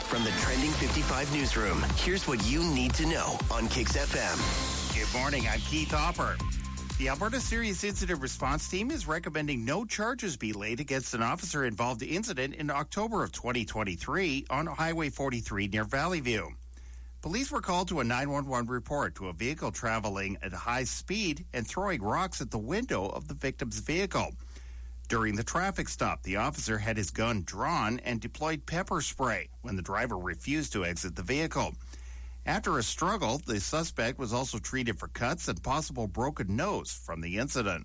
From the Trending 55 newsroom, here's what you need to know on Kix FM. Good morning, I'm Keith Hopper. The Alberta Serious Incident Response Team is recommending no charges be laid against an officer-involved incident in October of 2023 on Highway 43 near Valley View. Police were called to a 911 report to a vehicle traveling at high speed and throwing rocks at the window of the victim's vehicle. During the traffic stop, the officer had his gun drawn and deployed pepper spray when the driver refused to exit the vehicle. After a struggle, the suspect was also treated for cuts and possible broken nose from the incident.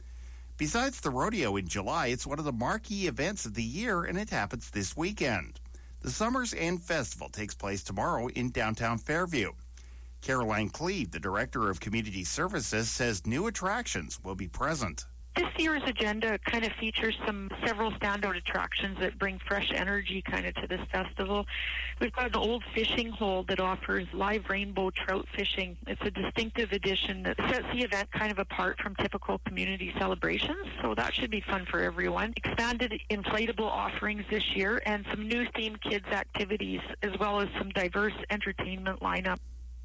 Besides the rodeo in July, it's one of the marquee events of the year, and it happens this weekend. The Summer's End Festival takes place tomorrow in downtown Fairview. Caroline Cleve, the Director of Community Services, says new attractions will be present. This year's agenda kind of features several standout attractions that bring fresh energy kind of to this festival. We've got an old fishing hole that offers live rainbow trout fishing. It's a distinctive addition that sets the event kind of apart from typical community celebrations, so that should be fun for everyone. Expanded inflatable offerings this year and some new themed kids activities, as well as some diverse entertainment lineup.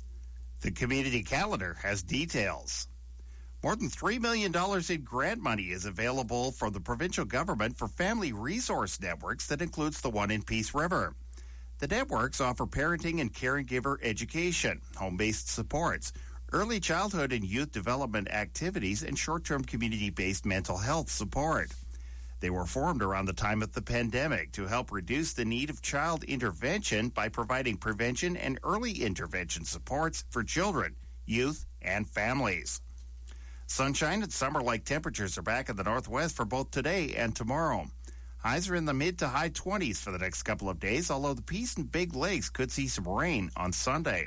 The community calendar has details. More than $3 million in grant money is available from the provincial government for family resource networks that includes the one in Peace River. The networks offer parenting and caregiver education, home-based supports, early childhood and youth development activities, and short-term community-based mental health support. They were formed around the time of the pandemic to help reduce the need of child intervention by providing prevention and early intervention supports for children, youth, and families. Sunshine and summer-like temperatures are back in the northwest for both today and tomorrow. Highs are in the mid to high 20s for the next couple of days, although the Peace and Big Lakes could see some rain on Sunday.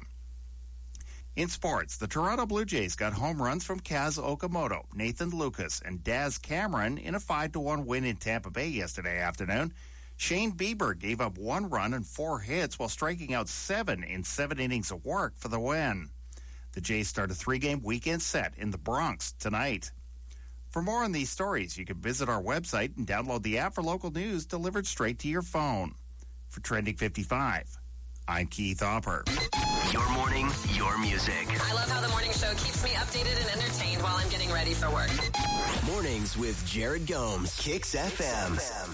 In sports, the Toronto Blue Jays got home runs from Kaz Okamoto, Nathan Lucas, and Daz Cameron in a 5-1 win in Tampa Bay yesterday afternoon. Shane Bieber gave up 1 run and 4 hits while striking out 7 in 7 innings of work for the win. The Jays start a 3-game weekend set in the Bronx tonight. For more on these stories, you can visit our website and download the app for local news delivered straight to your phone. For Trending 55, I'm Keith Hopper. Your morning, your music. I love how the morning show keeps me updated and entertained while I'm getting ready for work. Mornings with Jared Gomes, Kix FM.